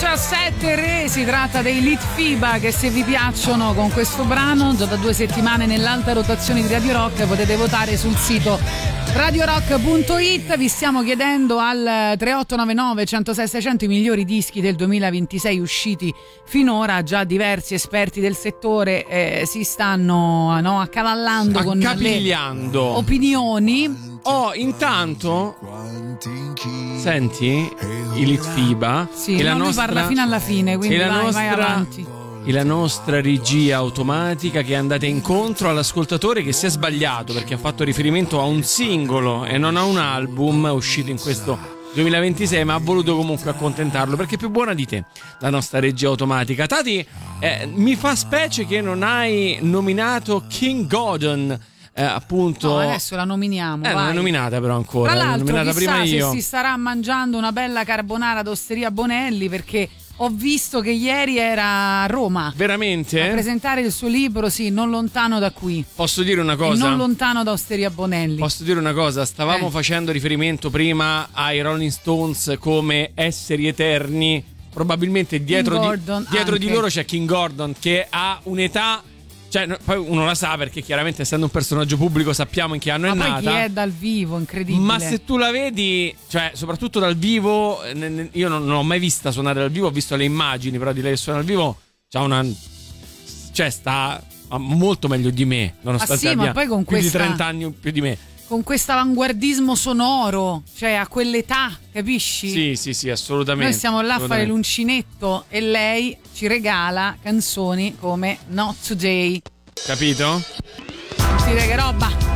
17 re, si tratta dei Litfiba, che se vi piacciono con questo brano già da 2 settimane nell'alta rotazione di Radio Rock potete votare sul sito radiorock.it. Vi stiamo chiedendo al 3899 106 600 i migliori dischi del 2026 usciti finora. Già diversi esperti del settore si stanno accavallando con le opinioni. Intanto senti i Litfiba, sì, lui parla fino alla fine, quindi vai avanti. E la nostra regia automatica che è andata incontro all'ascoltatore che si è sbagliato perché ha fatto riferimento a un singolo e non a un album uscito in questo 2026, ma ha voluto comunque accontentarlo perché è più buona di te la nostra regia automatica. Tati, mi fa specie che non hai nominato King Gordon. Appunto, no, adesso la nominiamo. Non è nominata però ancora. Tra l'altro, nominata chissà prima se io. si starà mangiando una bella carbonara d'Osteria Bonelli, perché ho visto che ieri era a Roma. Veramente? A presentare il suo libro, sì, non lontano da qui. Posso dire una cosa? E non lontano da Osteria Bonelli. Posso dire una cosa? Stavamo facendo riferimento prima ai Rolling Stones come esseri eterni. Probabilmente dietro di loro c'è King Gordon che ha un'età. Cioè, poi uno la sa perché chiaramente essendo un personaggio pubblico sappiamo in che anno è nata. Ma poi chi è dal vivo, incredibile. Ma se tu la vedi, cioè soprattutto dal vivo, io non l'ho mai vista suonare dal vivo, ho visto le immagini però di lei che suona dal vivo, sta molto meglio di me, nonostante abbia ma poi con più di 30 anni più di me. Con questo avanguardismo sonoro, cioè a quell'età, capisci? Sì, assolutamente. Noi stiamo là a fare l'uncinetto e lei ci regala canzoni come Not Today. Capito? Dire che roba.